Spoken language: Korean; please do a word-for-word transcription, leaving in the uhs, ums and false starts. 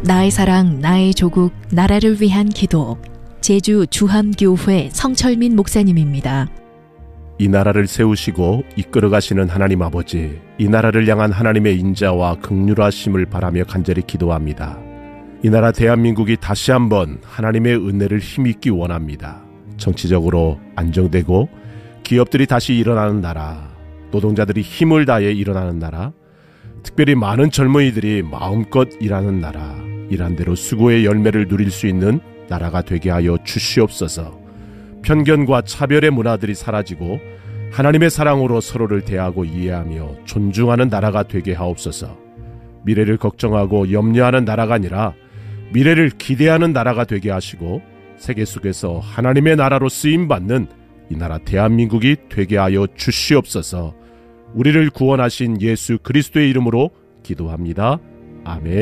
나의 사랑, 나의 조국, 나라를 위한 기도. 제주 주함교회 성철민 목사님입니다. 이 나라를 세우시고 이끌어 가시는 하나님 아버지, 이 나라를 향한 하나님의 인자와 긍휼하심을 바라며 간절히 기도합니다. 이 나라 대한민국이 다시 한번 하나님의 은혜를 힘입기 원합니다. 정치적으로 안정되고 기업들이 다시 일어나는 나라, 노동자들이 힘을 다해 일어나는 나라, 특별히 많은 젊은이들이 마음껏 일하는 나라, 일한 대로 수고의 열매를 누릴 수 있는 나라가 되게 하여 주시옵소서. 편견과 차별의 문화들이 사라지고 하나님의 사랑으로 서로를 대하고 이해하며 존중하는 나라가 되게 하옵소서. 미래를 걱정하고 염려하는 나라가 아니라 미래를 기대하는 나라가 되게 하시고 세계 속에서 하나님의 나라로 쓰임받는 이 나라 대한민국이 되게 하여 주시옵소서. 우리를 구원하신 예수 그리스도의 이름으로 기도합니다. 아멘.